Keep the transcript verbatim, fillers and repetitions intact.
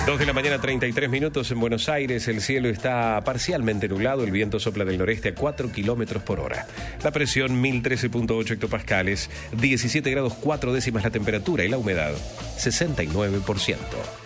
Dos de la mañana, treinta y tres minutos en Buenos Aires. El cielo está parcialmente nublado. El viento sopla del noreste a cuatro kilómetros por hora. La presión, mil trece punto ocho hectopascales. diecisiete grados cuatro décimas la temperatura y la humedad, sesenta y nueve por ciento.